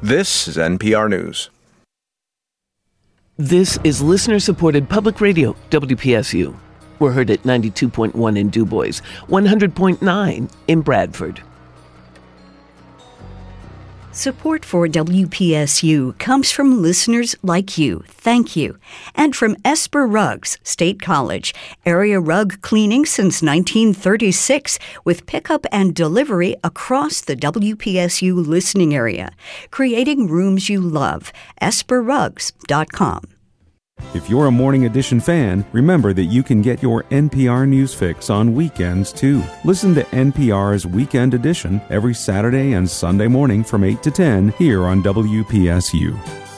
This is NPR News. This is listener-supported public radio, WPSU. We're heard at 92.1 in Du Bois, 100.9 in Bradford. Support for WPSU comes from listeners like you. Thank you. And from Esper Rugs, State College, area rug cleaning since 1936 with pickup and delivery across the WPSU listening area. Creating rooms you love. esperrugs.com. If you're a Morning Edition fan, remember that you can get your NPR News fix on weekends, too. Listen to NPR's Weekend Edition every Saturday and Sunday morning from 8 to 10 here on WPSU.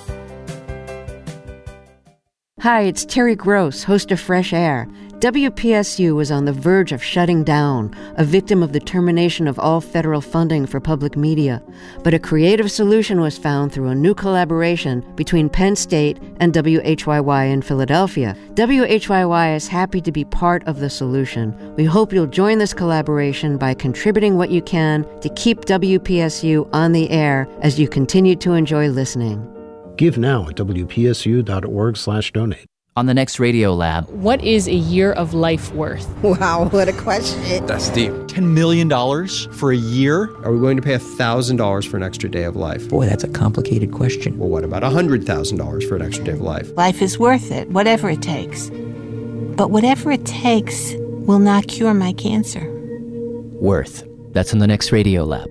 Hi, it's Terry Gross, host of Fresh Air. WPSU was on the verge of shutting down, a victim of the termination of all federal funding for public media. But a creative solution was found through a new collaboration between Penn State and WHYY in Philadelphia. WHYY is happy to be part of the solution. We hope you'll join this collaboration by contributing what you can to keep WPSU on the air as you continue to enjoy listening. Give now at wpsu.org/donate. On the next Radio Lab. What is a year of life worth? Wow, what a question. That's deep. $10 million for a year? Are we going to pay $1,000 for an extra day of life? Boy, that's a complicated question. Well, what about $100,000 for an extra day of life? Life is worth it, whatever it takes. But whatever it takes will not cure my cancer. Worth. That's on the next Radio Lab.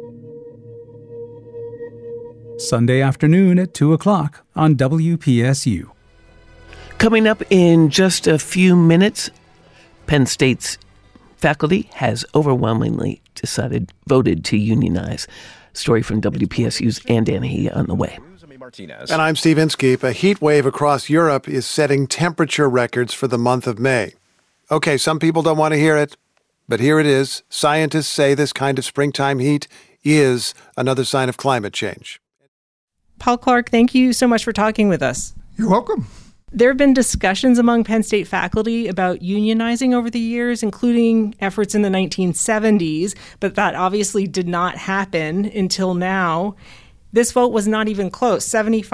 Sunday afternoon at 2 o'clock on WPSU. Coming up in just a few minutes, Penn State's faculty has overwhelmingly voted to unionize. Story from WPSU's Ann Danahy on the way. And I'm Steve Inskeep. A heat wave across Europe is setting temperature records for the month of May. Okay, some people don't want to hear it, but here it is. Scientists say this kind of springtime heat is another sign of climate change. Paul Clark, thank you so much for talking with us. You're welcome. There have been discussions among Penn State faculty about unionizing over the years, including efforts in the 1970s, but that obviously did not happen until now. This vote was not even close,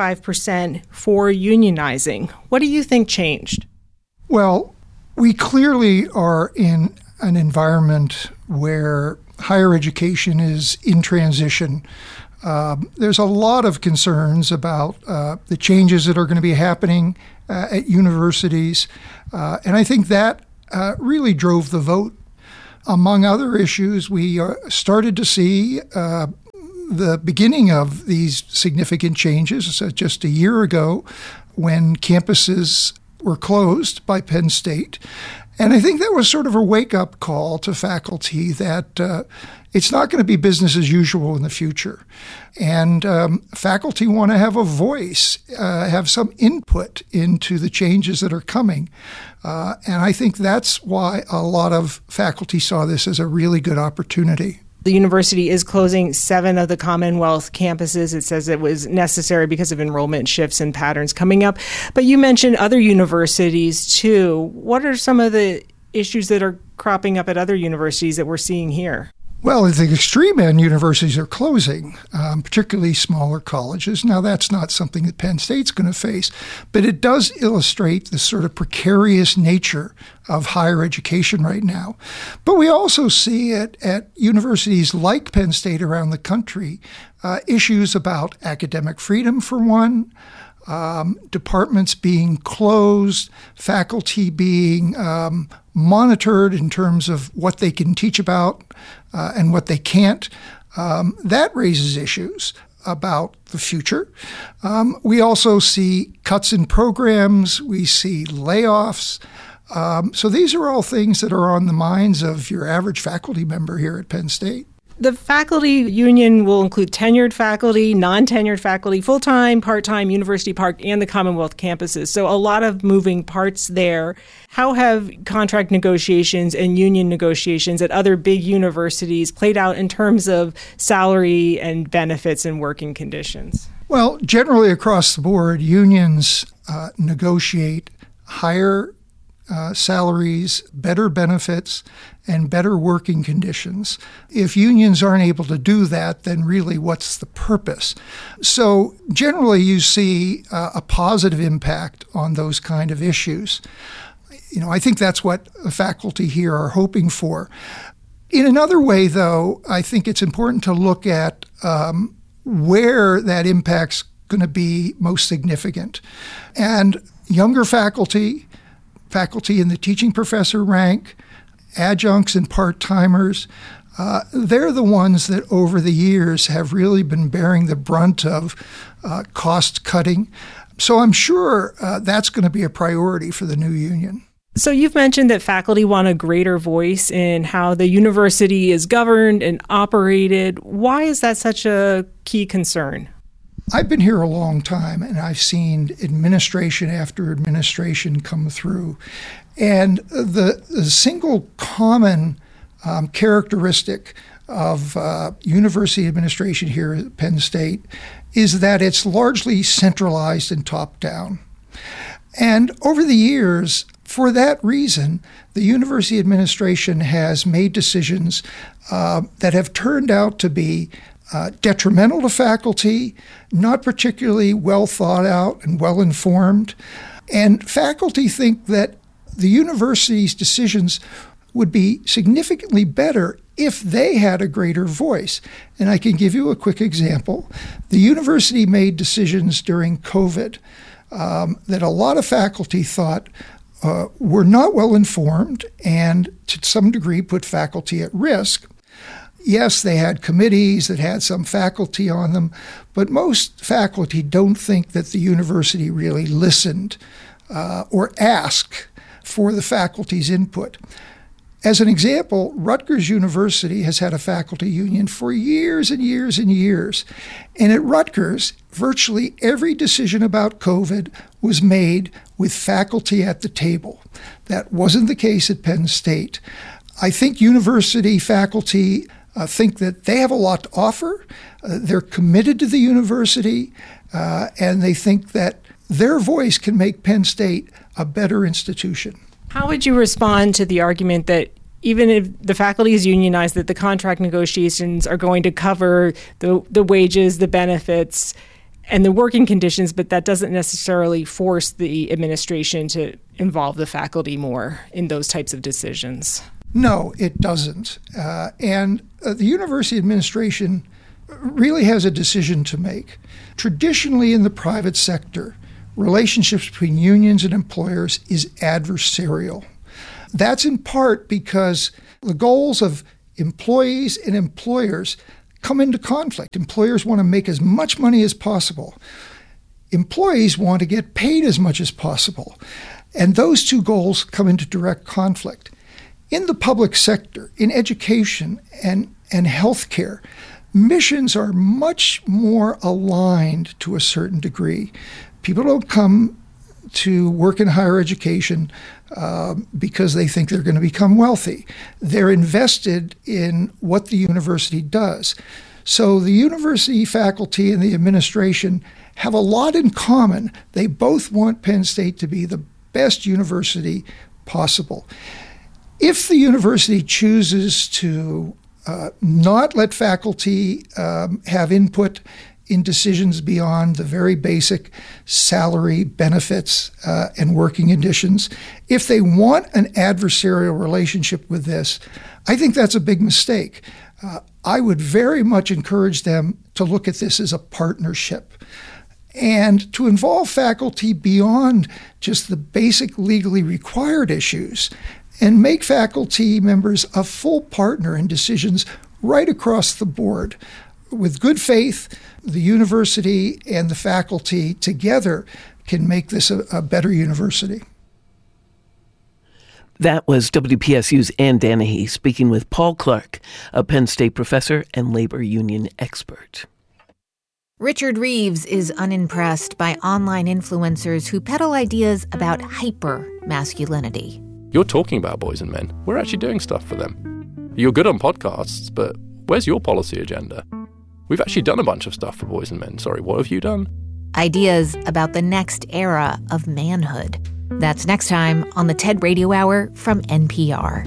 75% for unionizing. What do you think changed? Well, we clearly are in an environment where higher education is in transition. There's a lot of concerns about the changes that are going to be happening at universities, and I think that really drove the vote. Among other issues, we started to see the beginning of these significant changes just a year ago when campuses were closed by Penn State. And I think that was sort of a wake-up call to faculty that it's not going to be business as usual in the future. And faculty want to have a voice, have some input into the changes that are coming. And I think that's why a lot of faculty saw this as a really good opportunity. The university is closing 7 of the Commonwealth campuses. It says it was necessary because of enrollment shifts and patterns coming up. But you mentioned other universities, too. What are some of the issues that are cropping up at other universities that we're seeing here? Well, at the extreme end, universities are closing, particularly smaller colleges. Now, that's not something that Penn State's going to face, but it does illustrate the sort of precarious nature of higher education right now. But we also see at universities like Penn State around the country issues about academic freedom, for one, departments being closed, faculty being monitored in terms of what they can teach about and what they can't. That raises issues about the future. We also see cuts in programs. We see layoffs. So these are all things that are on the minds of your average faculty member here at Penn State. The faculty union will include tenured faculty, non-tenured faculty, full-time, part-time, University Park, and the Commonwealth campuses. So a lot of moving parts there. How have contract negotiations and union negotiations at other big universities played out in terms of salary and benefits and working conditions? Well, generally across the board, unions negotiate higher salaries, better benefits, and better working conditions. If unions aren't able to do that, then really what's the purpose? So generally you see a positive impact on those kind of issues. I think that's what the faculty here are hoping for. In another way, though, I think it's important to look at where that impact's going to be most significant. And younger faculty in the teaching professor rank, adjuncts and part-timers, they're the ones that over the years have really been bearing the brunt of cost cutting. So I'm sure that's going to be a priority for the new union. So you've mentioned that faculty want a greater voice in how the university is governed and operated. Why is that such a key concern? I've been here a long time, and I've seen administration after administration come through. And the single common characteristic of university administration here at Penn State is that it's largely centralized and top-down. And over the years, for that reason, the university administration has made decisions that have turned out to be detrimental to faculty, not particularly well thought out and well informed. And faculty think that the university's decisions would be significantly better if they had a greater voice. And I can give you a quick example. The university made decisions during COVID that a lot of faculty thought were not well informed and to some degree put faculty at risk. Yes, they had committees that had some faculty on them, but most faculty don't think that the university really listened or asked for the faculty's input. As an example, Rutgers University has had a faculty union for years and years and years. And at Rutgers, virtually every decision about COVID was made with faculty at the table. That wasn't the case at Penn State. I think university faculty think that they have a lot to offer. They're committed to the university, and they think that their voice can make Penn State a better institution. How would you respond to the argument that even if the faculty is unionized, that the contract negotiations are going to cover the wages, the benefits, and the working conditions, but that doesn't necessarily force the administration to involve the faculty more in those types of decisions? No, it doesn't. And the university administration really has a decision to make. Traditionally in the private sector, relationships between unions and employers is adversarial. That's in part because the goals of employees and employers come into conflict. Employers want to make as much money as possible. Employees want to get paid as much as possible. And those two goals come into direct conflict. In the public sector, in education and healthcare, missions are much more aligned to a certain degree. People don't come to work in higher education because they think they're going to become wealthy. They're invested in what the university does. So the university faculty and the administration have a lot in common. They both want Penn State to be the best university possible. If the university chooses to not let faculty have input in decisions beyond the very basic salary, benefits, and working conditions, if they want an adversarial relationship with this, I think that's a big mistake. I would very much encourage them to look at this as a partnership and to involve faculty beyond just the basic legally required issues and make faculty members a full partner in decisions right across the board. With good faith, the university and the faculty together can make this a better university. That was WPSU's Ann Danahy speaking with Paul Clark, a Penn State professor and labor union expert. Richard Reeves is unimpressed by online influencers who peddle ideas about hyper-masculinity. You're talking about boys and men. We're actually doing stuff for them. You're good on podcasts, but where's your policy agenda? We've actually done a bunch of stuff for boys and men. Sorry, what have you done? Ideas about the next era of manhood. That's next time on the TED Radio Hour from NPR.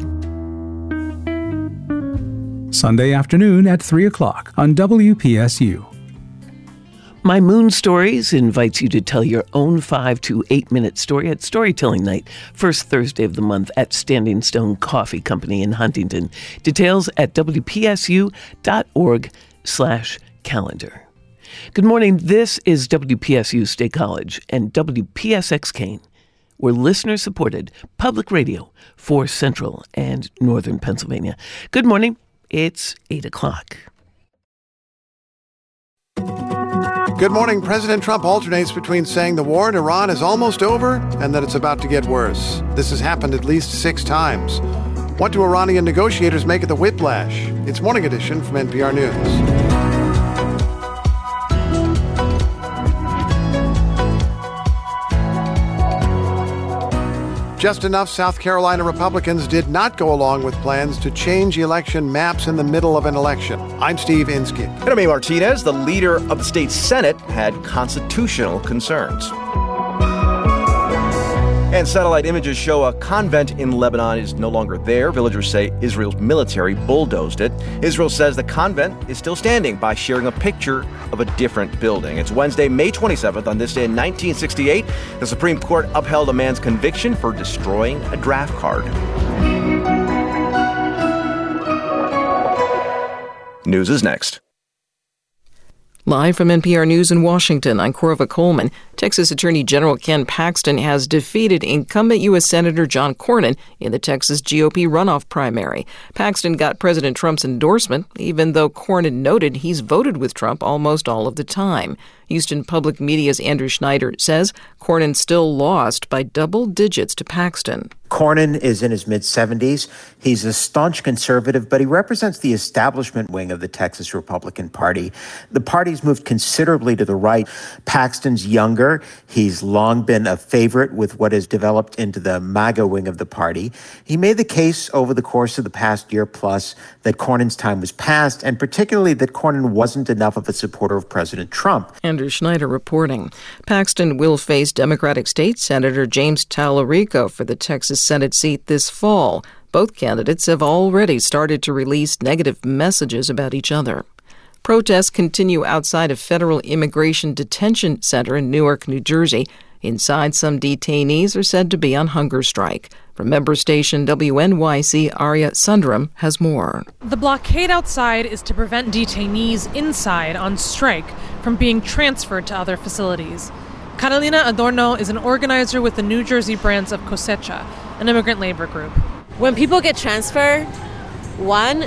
Sunday afternoon at 3 o'clock on WPSU. My Moon Stories invites you to tell your own 5 to 8 minute story at Storytelling Night, first Thursday of the month at Standing Stone Coffee Company in Huntington. Details at wpsu.org/calendar. Good morning. This is WPSU State College and WPSX Kane. We're listener-supported public radio for Central and Northern Pennsylvania. Good morning. It's 8 o'clock. Good morning. President Trump alternates between saying the war in Iran is almost over and that it's about to get worse. This has happened at least 6 times. What do Iranian negotiators make of the whiplash? It's Morning Edition from NPR News. Just enough South Carolina Republicans did not go along with plans to change election maps in the middle of an election. I'm Steve Inskeep. And I'm Amy Martinez. The leader of the state Senate had constitutional concerns. And satellite images show a convent in Lebanon is no longer there. Villagers say Israel's military bulldozed it. Israel says the convent is still standing by sharing a picture of a different building. It's Wednesday, May 27th. On this day in 1968, the Supreme Court upheld a man's conviction for destroying a draft card. News is next. Live from NPR News in Washington, I'm Corva Coleman. Texas Attorney General Ken Paxton has defeated incumbent U.S. Senator John Cornyn in the Texas GOP runoff primary. Paxton got President Trump's endorsement, even though Cornyn noted he's voted with Trump almost all of the time. Houston Public Media's Andrew Schneider says Cornyn still lost by double digits to Paxton. Cornyn is in his mid-70s. He's a staunch conservative, but he represents the establishment wing of the Texas Republican Party. The party's moved considerably to the right. Paxton's younger. He's long been a favorite with what has developed into the MAGA wing of the party. He made the case over the course of the past year plus that Cornyn's time was past, and particularly that Cornyn wasn't enough of a supporter of President Trump. Andrew Schneider reporting. Paxton will face Democratic State Senator James Tallarico for the Texas Senate seat this fall. Both candidates have already started to release negative messages about each other. Protests continue outside a federal immigration detention center in Newark, New Jersey. Inside, some detainees are said to be on hunger strike. From member station WNYC, Arya Sundaram has more. The blockade outside is to prevent detainees inside on strike from being transferred to other facilities. Carolina Adorno is an organizer with the New Jersey branch of Cosecha, an immigrant labor group. When people get transferred, one,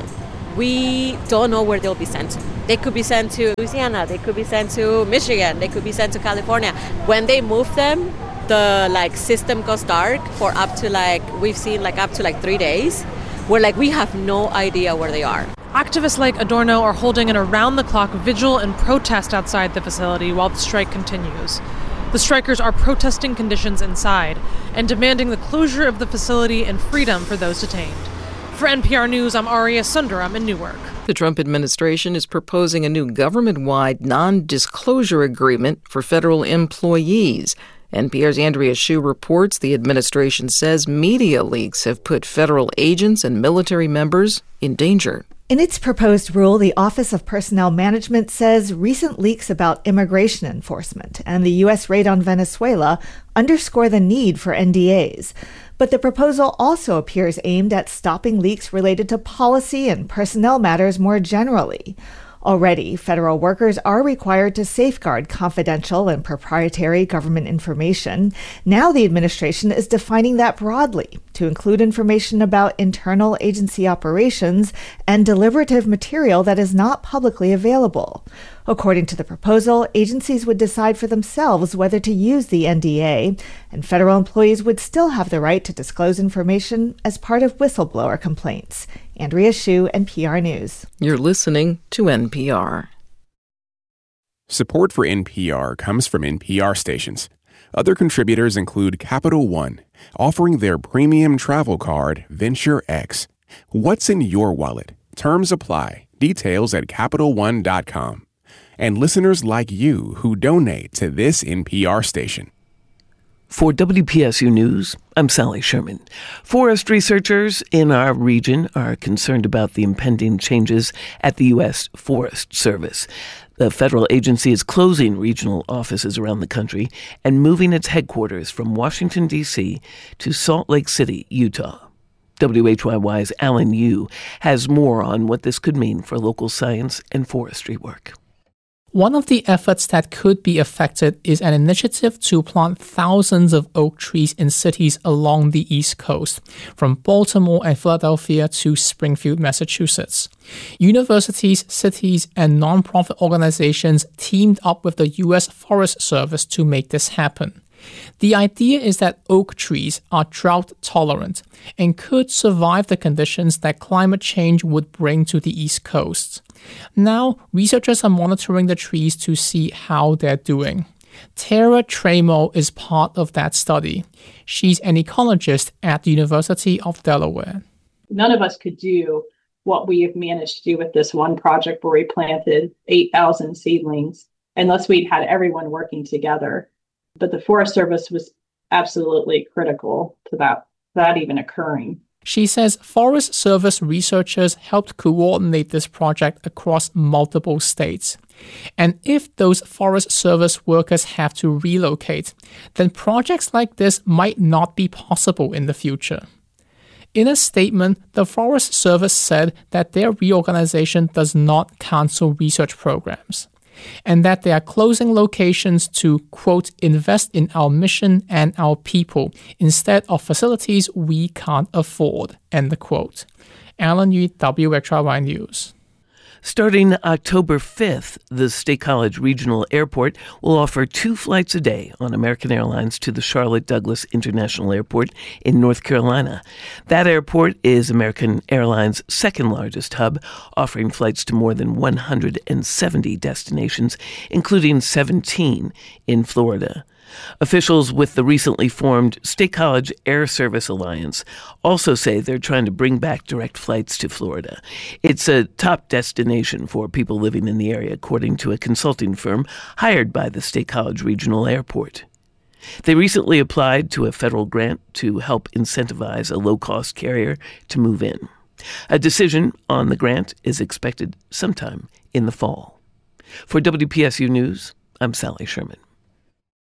we don't know where they'll be sent to. They could be sent to Louisiana, they could be sent to Michigan, they could be sent to California. When they move them, the system goes dark for up to we've seen up to 3 days, where we have no idea where they are. Activists like Adorno are holding an around-the-clock vigil and protest outside the facility while the strike continues. The strikers are protesting conditions inside and demanding the closure of the facility and freedom for those detained. For NPR News, I'm Arya Sundaram in Newark. The Trump administration is proposing a new government-wide non-disclosure agreement for federal employees. NPR's Andrea Hsu reports the administration says media leaks have put federal agents and military members in danger. In its proposed rule, the Office of Personnel Management says recent leaks about immigration enforcement and the U.S. raid on Venezuela underscore the need for NDAs. But the proposal also appears aimed at stopping leaks related to policy and personnel matters more generally. Already, federal workers are required to safeguard confidential and proprietary government information. Now the administration is defining that broadly to include information about internal agency operations and deliberative material that is not publicly available. According to the proposal, agencies would decide for themselves whether to use the NDA, and federal employees would still have the right to disclose information as part of whistleblower complaints. Andrea Hsu, NPR News. You're listening to NPR. Support for NPR comes from NPR stations. Other contributors include Capital One, offering their premium travel card, Venture X. What's in your wallet? Terms apply. Details at CapitalOne.com. And listeners like you who donate to this NPR station. For WPSU News, I'm Sally Sherman. Forest researchers in our region are concerned about the impending changes at the U.S. Forest Service. The federal agency is closing regional offices around the country and moving its headquarters from Washington, D.C. to Salt Lake City, Utah. WHYY's Alan Yu has more on what this could mean for local science and forestry work. One of the efforts that could be affected is an initiative to plant thousands of oak trees in cities along the East Coast, from Baltimore and Philadelphia to Springfield, Massachusetts. Universities, cities, and nonprofit organizations teamed up with the U.S. Forest Service to make this happen. The idea is that oak trees are drought tolerant and could survive the conditions that climate change would bring to the East Coast. Now, researchers are monitoring the trees to see how they're doing. Tara Tramo is part of that study. She's an ecologist at the University of Delaware. None of us could do what we have managed to do with this one project where we planted 8,000 seedlings unless we'd had everyone working together. But the Forest Service was absolutely critical to that even occurring. She says Forest Service researchers helped coordinate this project across multiple states. And if those Forest Service workers have to relocate, then projects like this might not be possible in the future. In a statement, the Forest Service said that their reorganization does not cancel research programs, and that they are closing locations to, quote, invest in our mission and our people instead of facilities we can't afford, end quote. Alan Yu, WHYY News. Starting October 5th, the State College Regional Airport will offer 2 flights a day on American Airlines to the Charlotte Douglas International Airport in North Carolina. That airport is American Airlines' second largest hub, offering flights to more than 170 destinations, including 17 in Florida. Officials with the recently formed State College Air Service Alliance also say they're trying to bring back direct flights to Florida. It's a top destination for people living in the area, according to a consulting firm hired by the State College Regional Airport. They recently applied to a federal grant to help incentivize a low-cost carrier to move in. A decision on the grant is expected sometime in the fall. For WPSU News, I'm Sally Sherman.